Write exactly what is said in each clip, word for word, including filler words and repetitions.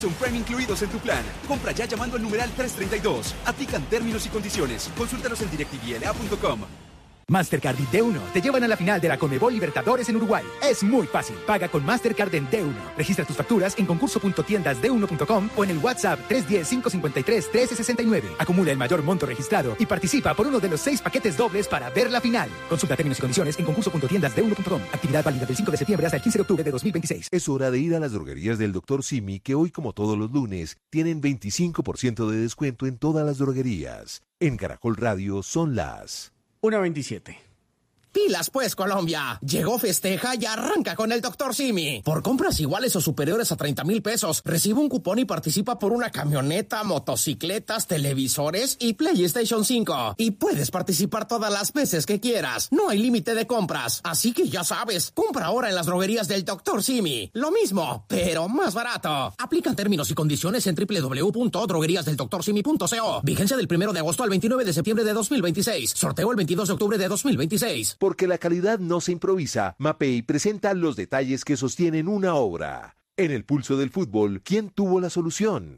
Un Prime incluidos en tu plan. Compra ya llamando al numeral trescientos treinta y dos. Aplican términos y condiciones. Consúltanos en direct t v l a punto com. Mastercard y D uno te llevan a la final de la Conmebol Libertadores en Uruguay. Es muy fácil. Paga con Mastercard en D uno. Registra tus facturas en concurso punto tiendas d uno punto com o en el WhatsApp tres uno cero, cinco cinco tres, uno tres seis nueve. Acumula el mayor monto registrado y participa por uno de los seis paquetes dobles para ver la final. Consulta términos y condiciones en concurso punto tiendas d uno punto com. Actividad válida del cinco de septiembre hasta el quince de octubre de dos mil veintiséis. Es hora de ir a las droguerías del doctor Simi, que hoy, como todos los lunes, tienen veinticinco por ciento de descuento en todas las droguerías. En Caracol Radio son las una veintisiete. Pilas pues, Colombia. Llegó Festeja y arranca con el doctor Simi. Por compras iguales o superiores a treinta mil pesos, recibe un cupón y participa por una camioneta, motocicletas, televisores y PlayStation cinco. Y puedes participar todas las veces que quieras. No hay límite de compras. Así que ya sabes, compra ahora en las droguerías del doctor Simi. Lo mismo, pero más barato. Aplican términos y condiciones en doble u doble u doble u punto droguerías del doctor simi punto co. Vigencia del primero de agosto al veintinueve de septiembre de dos mil veintiséis. Sorteo el veintidós de octubre de dos mil veintiséis. Porque la calidad no se improvisa, Mapei presenta los detalles que sostienen una obra. En el pulso del fútbol, ¿quién tuvo la solución?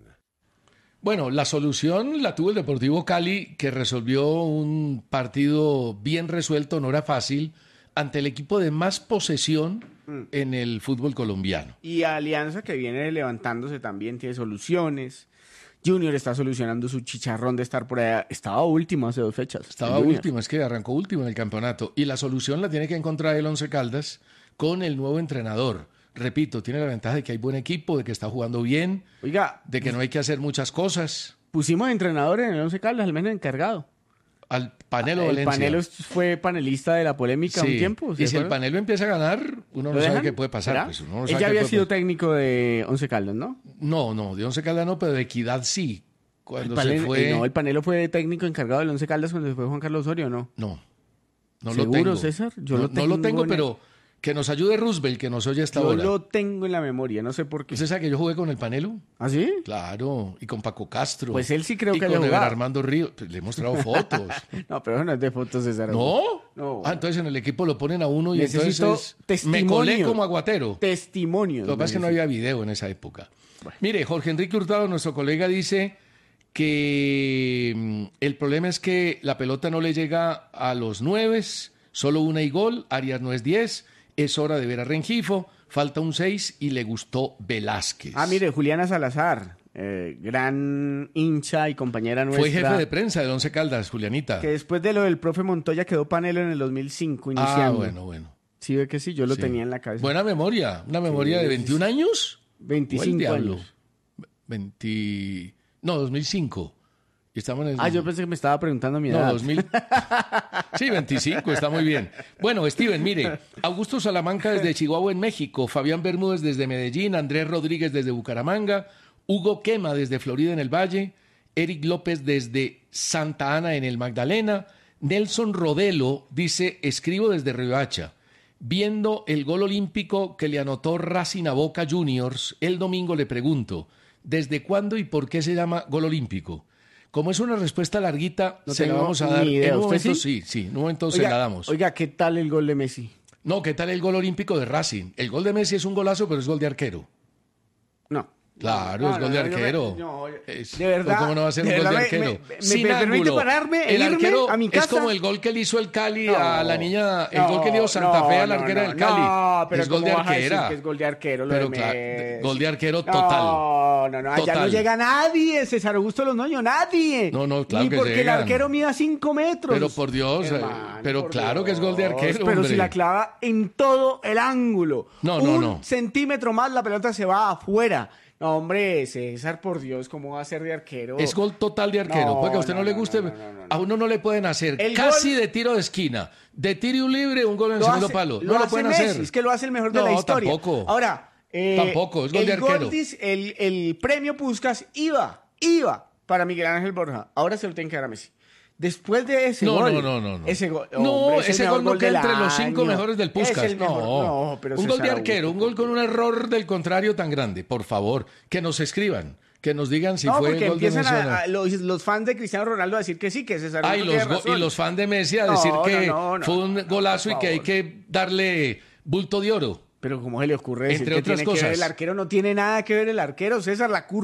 Bueno, la solución la tuvo el Deportivo Cali, que resolvió un partido bien resuelto, no era fácil, ante el equipo de más posesión mm. en el fútbol colombiano. Y Alianza, que viene levantándose también, tiene soluciones. Junior está solucionando su chicharrón de estar por allá. Estaba último hace dos fechas. Estaba último, es que arrancó último en el campeonato. Y la solución la tiene que encontrar el Once Caldas con el nuevo entrenador. Repito, tiene la ventaja de que hay buen equipo, de que está jugando bien, Oiga, de que no hay que hacer muchas cosas. Pusimos entrenador en el Once Caldas, al menos encargado. Al Panelo el Valencia. Panelo fue panelista de la polémica sí. un tiempo. Y si el Panelo empieza a ganar, uno no sabe qué puede pasar. Pues uno no sabe Ella había sido pasar. técnico de Once Caldas, ¿no? No, no, de Once Caldas no, pero de Equidad sí. Cuando el panel, se fue... eh, no, el Panelo fue técnico encargado del Once Caldas cuando se fue Juan Carlos Osorio, ¿no? No, no ¿Seguro, lo tengo. César? Yo no, lo tengo. No lo tengo, en... pero que nos ayude Roosevelt, que nos oye hasta Yo ahora. Yo lo tengo en la memoria, no sé por qué. ¿Usted sabe que yo jugué con el Panelo? ¿Ah, sí? Claro, y con Paco Castro. Pues él sí creo y que haya haya jugado. Y jugado. con Armando Ríos. Pues le he mostrado fotos. No, pero eso no es de fotos, César. ¿No? No. Ah, entonces en el equipo lo ponen a uno y Necesito entonces testimonio. me colé como aguatero. Testimonio. Lo que pasa es que no había video en esa época. Bueno. Mire, Jorge Enrique Hurtado, nuestro colega, dice que mm, el problema es que la pelota no le llega a los nueves, solo una y gol, Arias no es diez, es hora de ver a Rengifo, falta un seis y le gustó Velázquez. Ah, mire, Juliana Salazar, eh, gran hincha y compañera nuestra. Fue jefe de prensa del Once Caldas, Julianita. Que después de lo del profe Montoya quedó Panelo en el dos mil cinco iniciando. Ah, bueno, bueno. Sí, ve que sí, yo lo sí. tenía en la cabeza. Buena memoria, una memoria sí, de veintiún años. veinticinco años. veinte... No, dos mil cinco. Y estamos en el... Ah, yo pensé que me estaba preguntando mi edad. No, dos mil. Sí, veinticinco, está muy bien. Bueno, Steven, mire, Augusto Salamanca desde Chihuahua en México, Fabián Bermúdez desde Medellín, Andrés Rodríguez desde Bucaramanga, Hugo Quema desde Florida en el Valle, Eric López desde Santa Ana en el Magdalena, Nelson Rodelo dice, escribo desde Riohacha, viendo el gol olímpico que le anotó Racing a Boca Juniors, el domingo le pregunto, ¿desde cuándo y por qué se llama gol olímpico? Como es una respuesta larguita, no se la vamos a dar. Idea. En un momento sí, sí, sí, en un momento oiga, se la damos. Oiga, ¿qué tal el gol de Messi? No, ¿qué tal el gol olímpico de Racing? El gol de Messi es un golazo, pero es gol de arquero. No. Claro, no, es gol no, de no, arquero. No, es, de verdad. ¿Cómo no va a ser de un gol de verdad, arquero? Me, me, Sin me ángulo. permite pararme, El irme arquero a mi casa. es como el gol que le hizo el Cali no, a la niña, el no, gol que le dio Santa no, Fe a la no, arquera no, del Cali. No, pero es gol de arquera. Que es gol de arquero. Lo pero de claro, Messi. gol de arquero total. No, no, no, allá total. no llega nadie, César Augusto Londoño, nadie. No, no, claro Ni que porque llegan. el arquero mida cinco metros. Pero por Dios, Hermano, pero por claro Dios. que es gol de arquero, Pero hombre. si la clava en todo el ángulo. No, no, un no. centímetro más, la pelota se va afuera. No, hombre, César, por Dios, ¿cómo va a ser de arquero? Es gol total de arquero. No, Puede que a usted no, no, le no, guste. no, no, no, no. A uno no le pueden hacer El casi gol- de tiro de esquina. De tiro libre, un gol en el Lo segundo hace- palo. Lo No lo hace pueden Messi, hacer. es que lo hace el mejor de No, la historia. tampoco. Ahora, eh, Tampoco, es gol el de arquero. Goldis, el, el premio Puskás iba, iba para Miguel Ángel Borja. Ahora se lo tienen que dar a Messi. Después de ese No, gol. no, no, no, no. Ese gol, No, hombre, es el ese mejor gol no queda del entre los cinco año. mejores del Puskás. Es el mejor- No, no, pero un gol de César arquero, un Augusto, gol con un error del contrario tan grande. Por favor, que nos escriban, que nos digan si no, fue porque el gol de empiezan Messi o no. a, a- los, los fans de Cristiano Ronaldo a decir que sí, que César Ah, y Augusto los, tiene go- y razón. los fans de Messi a No, decir no, que no, no, fue un no, golazo por y que hay favor. que darle bulto de oro. Pero ¿cómo se le ocurre decir Entre que otras tiene que ver cosas. el arquero? No tiene nada que ver el arquero, César, la curva